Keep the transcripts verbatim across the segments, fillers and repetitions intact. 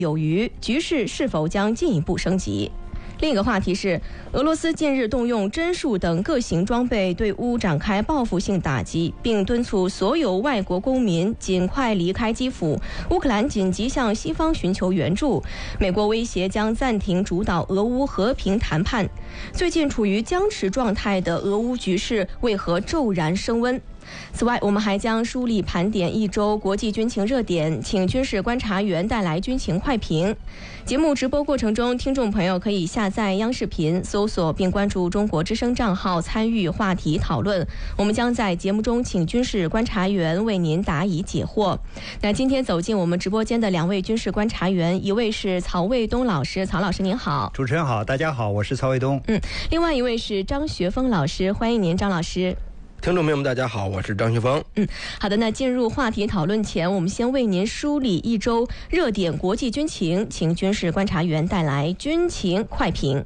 有余，局势是否将进一步升级？另一个话题是，俄罗斯近日动用针数等各型装备对乌展开报复性打击，并敦促所有外国公民尽快离开基辅。乌克兰紧急向西方寻求援助。美国威胁将暂停主导俄乌和平谈判。最近处于僵持状态的俄乌局势为何骤然升温？此外，我们还将梳理盘点一周国际军情热点，请军事观察员带来军情快评。节目直播过程中，听众朋友可以下载央视频，搜索并关注中国之声账号，参与话题讨论。我们将在节目中请军事观察员为您答疑解惑。那今天走进我们直播间的两位军事观察员，一位是曹卫东老师，曹老师您好。 主持人好，大家好，我是曹卫东。 嗯，另外一位是张学峰老师，欢迎您，张老师。 听众朋友们大家好，我是张学峰。 嗯，好的，那进入话题讨论前，我们先为您梳理一周热点国际军情，请军事观察员带来军情快评。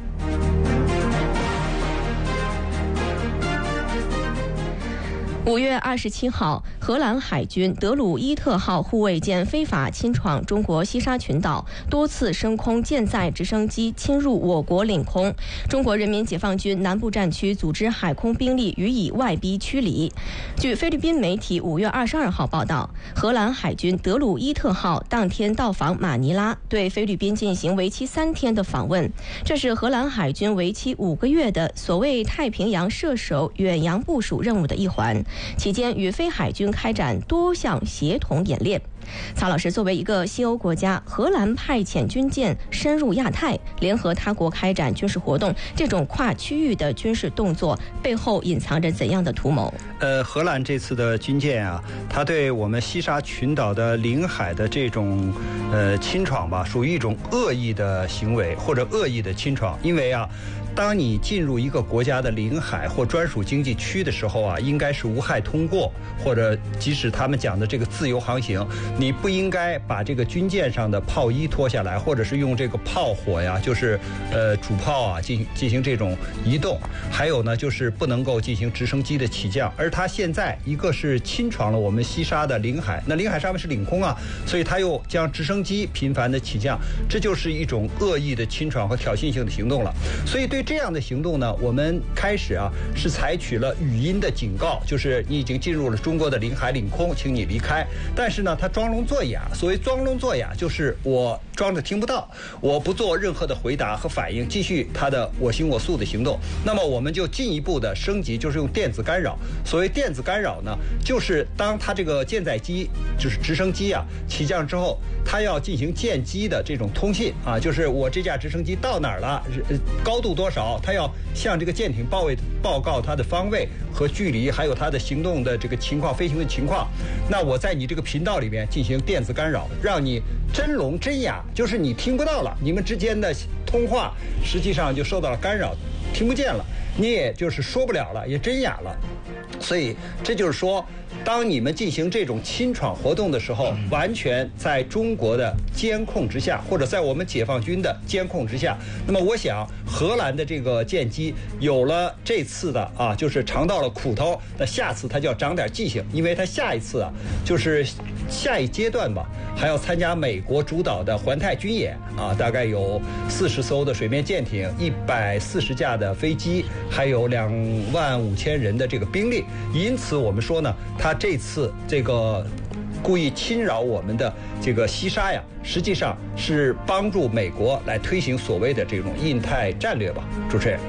五月二十七号，荷兰海军德鲁伊特号护卫舰非法侵闯中国西沙群岛，多次升空舰载直升机侵入我国领空。中国人民解放军南部战区组织海空兵力予以外逼驱离。据菲律宾媒体五月二十二号报道，荷兰海军德鲁伊特号当天到访马尼拉，对菲律宾进行为期三天的访问。这是荷兰海军为期五个月的所谓太平洋射手远洋部署任务的一环。期间与菲海军开展多项协同演练。曹老师，作为一个西欧国家，荷兰派遣军舰深入亚太，联合他国开展军事活动，这种跨区域的军事动作背后隐藏着怎样的图谋？ 呃，荷兰这次的军舰啊，它对我们西沙群岛的领海的这种呃侵闯吧，属于一种恶意的行为或者恶意的侵闯，因为啊。当你进入一个国家的领海或专属经济区的时候啊，应该是无害通过，或者即使他们讲的这个自由航行，你不应该把这个军舰上的炮衣脱下来，或者是用这个炮火呀，就是呃主炮啊进行进行这种移动。还有呢，就是不能够进行直升机的起降。而他现在一个是侵闯了我们西沙的领海，那领海上面是领空啊，所以他又将直升机频繁的起降，这就是一种恶意的侵闯和挑衅性的行动了。所以对这样的行动呢，我们开始啊是采取了语音的警告，就是你已经进入了中国的领海领空，请你离开。但是呢，他装聋作哑。所谓装聋作哑，就是我装着听不到，我不做任何的回答和反应，继续他的我行我素的行动。那么我们就进一步的升级，就是用电子干扰。所谓电子干扰呢，就是当他这个舰载机就是直升机啊起降之后，他要进行舰机的这种通信啊，就是我这架直升机到哪儿了，高度多少，他要向这个舰艇报位报告它的方位和距离，还有它的行动的这个情况、飞行的情况。那我在你这个频道里面进行电子干扰，让你真聋真哑，就是你听不到了，你们之间的通话实际上就受到了干扰，听不见了，你也就是说不了了，也真哑了。所以这就是说，当你们进行这种侵闯活动的时候，完全在中国的监控之下，或者在我们解放军的监控之下。那么我想荷兰的这个舰机有了这次的啊，就是尝到了苦头，那下次它就要长点记性，因为它下一次啊，就是下一阶段吧，还要参加美国主导的环太军演啊，大概有四十艘的水面舰艇，一百四十架的飞机，还有两万五千人的这个兵力。因此我们说呢，他这次这个故意侵扰我们的这个西沙呀，实际上是帮助美国来推行所谓的这种印太战略吧。主持人。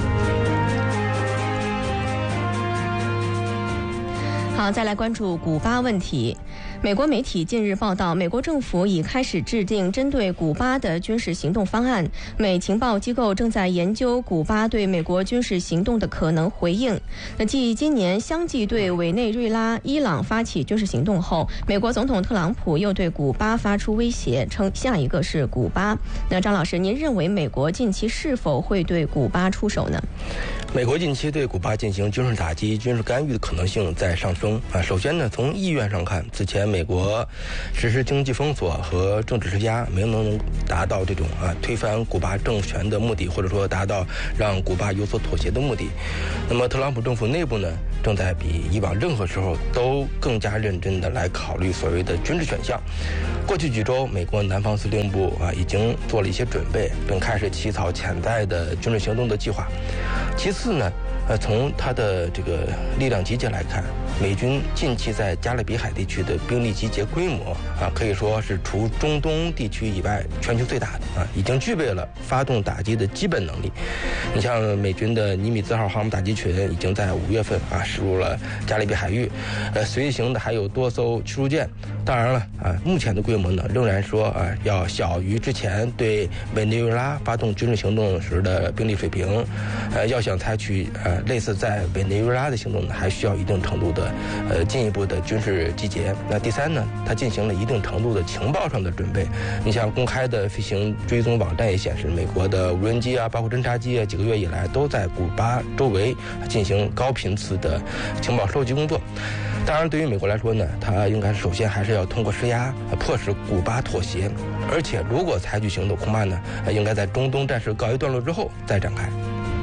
好，再来关注古巴问题。美国媒体近日报道，美国政府已开始制定针对古巴的军事行动方案。美情报机构正在研究古巴对美国军事行动的可能回应。那继今年相继对委内瑞拉、伊朗发起军事行动后，美国总统特朗普又对古巴发出威胁，称下一个是古巴。那张老师，您认为美国近期是否会对古巴出手呢？ 美国近期对古巴进行军事打击、军事干预的可能性在上升啊。首先呢，从意愿上看，此前美国实施经济封锁和政治施压，没能达到这种啊推翻古巴政权的目的，或者说达到让古巴有所妥协的目的。那么特朗普政府内部呢，正在比以往任何时候都更加认真的来考虑所谓的军事选项。过去几周，美国南方司令部啊已经做了一些准备，并开始起草潜在的军事行动的计划。其次呢，呃，从它的这个力量集结来看，美军近期在加勒比海地区的兵力集结规模啊，可以说是除中东地区以外全球最大的啊，已经具备了发动打击的基本能力。你像美军的尼米兹号航母打击群已经在五月份啊驶入了加勒比海域，呃，随行的还有多艘驱逐舰。当然了啊，目前的规模呢，仍然说啊要小于之前对委内瑞拉发动军事行动时的兵力水平，呃，要想采取呃类似在委内瑞拉的行动呢，还需要一定程度的呃进一步的军事集结。那第三呢，它进行了一定程度的情报上的准备。你像公开的飞行追踪网站也显示，美国的无人机啊，包括侦察机啊，几个月以来都在古巴周围进行高频次的情报收集工作。当然，对于美国来说呢，它应该首先还是要通过施压，迫使古巴妥协。而且，如果采取行动，恐怕呢，应该在中东战事告一段落之后再展开。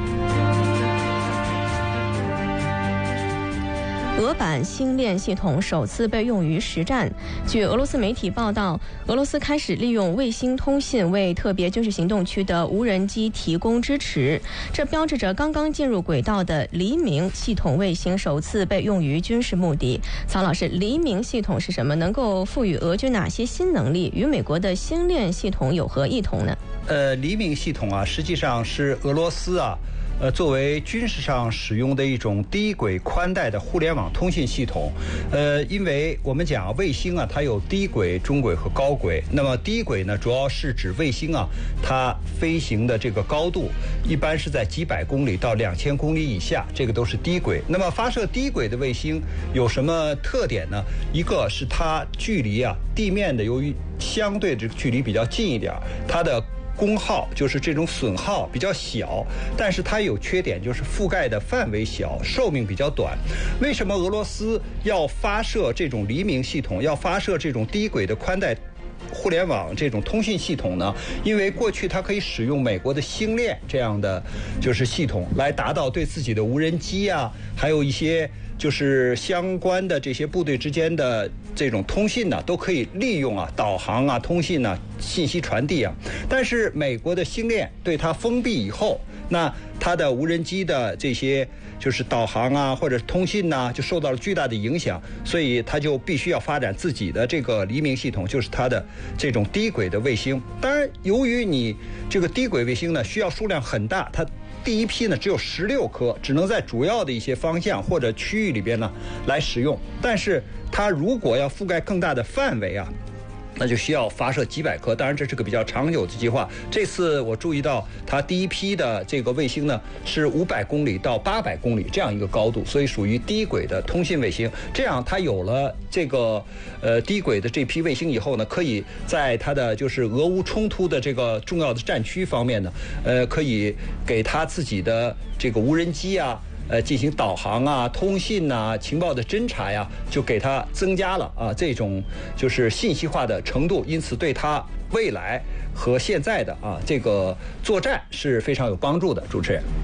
俄版星链系统首次被用于实战。据俄罗斯媒体报道，俄罗斯开始利用卫星通信为特别军事行动区的无人机提供支持，这标志着刚刚进入轨道的黎明系统卫星首次被用于军事目的。曹老师，黎明系统是什么？能够赋予俄军哪些新能力？与美国的星链系统有何异同呢？ 呃，黎明系统啊，实际上是俄罗斯啊。呃，作为军事上使用的一种低轨宽带的互联网通信系统，呃，因为我们讲卫星啊，它有低轨、中轨和高轨。那么低轨呢，主要是指卫星啊，它飞行的这个高度一般是在几百公里到两千公里以下，这个都是低轨。那么发射低轨的卫星有什么特点呢？一个是它距离啊地面的由于相对这个距离比较近一点，它的功耗就是这种损耗比较小，但是它有缺点，就是覆盖的范围小，寿命比较短。为什么俄罗斯要发射这种黎明系统，要发射这种低轨的宽带互联网这种通信系统呢？因为过去它可以使用美国的星链这样的就是系统来达到对自己的无人机啊，还有一些就是相关的这些部队之间的这种通信呢，都可以利用啊导航啊通信啊信息传递啊。但是美国的星链对它封闭以后，那它的无人机的这些就是导航啊或者通信呐、啊，就受到了巨大的影响，所以它就必须要发展自己的这个黎明系统，就是它的这种低轨的卫星。当然，由于你这个低轨卫星呢需要数量很大，它第一批呢只有十六颗，只能在主要的一些方向或者区域里边呢来使用。但是它如果要覆盖更大的范围啊，那就需要发射几百颗。当然这是个比较长久的计划。这次我注意到它第一批的这个卫星呢是五百公里到八百公里这样一个高度，所以属于低轨的通信卫星。这样它有了这个呃低轨的这批卫星以后呢，可以在它的就是俄乌冲突的这个重要的战区方面呢，呃可以给它自己的这个无人机啊呃，进行导航啊、通信啊、情报的侦查呀，就给它增加了啊这种就是信息化的程度，因此对它未来和现在的啊这个作战是非常有帮助的。主持人。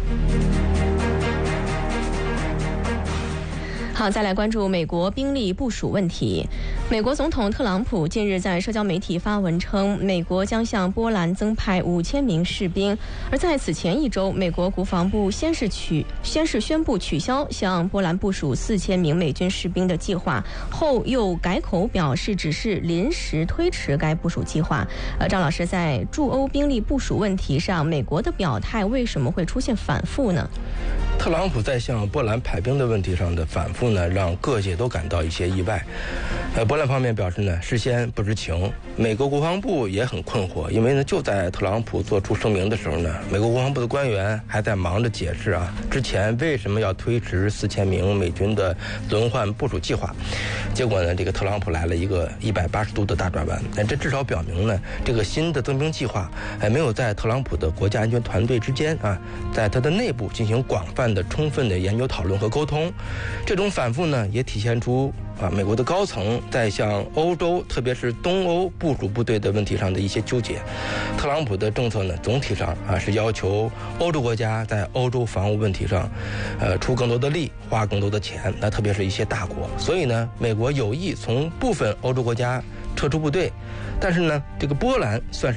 好，再来关注美国兵力部署问题。美国总统特朗普近日在社交媒体发文称，美国将向波兰增派五千名士兵。而在此前一周，美国国防部先是取先是宣布取消向波兰部署四千名美军士兵的计划，后又改口表示只是临时推迟该部署计划。呃，张老师，在驻欧兵力部署问题上，美国的表态为什么会出现反复呢？ 特朗普在向波兰派兵的问题上的反复呢，让各界都感到一些意外。呃，波兰方面表示呢，事先不知情。美国国防部也很困惑，因为呢，就在特朗普做出声明的时候呢，美国国防部的官员还在忙着解释啊，之前为什么要推迟四千名美军的轮换部署计划。结果呢，这个特朗普来了一个一百八十度的大转弯。那这至少表明呢，这个新的增兵计划还没有在特朗普的国家安全团队之间啊，在他的内部进行广泛的、充分的研究讨论和沟通。这种反复呢，也体现出啊，美国的高层在向欧洲，特别是东欧部署部队的问题上的一些纠结。特朗普的政策呢，总体上啊是要求欧洲国家在欧洲防务问题上，呃，出更多的力，花更多的钱。那特别是一些大国，所以呢，美国有意从部分欧洲国家撤出部队，但是呢，这个波兰算是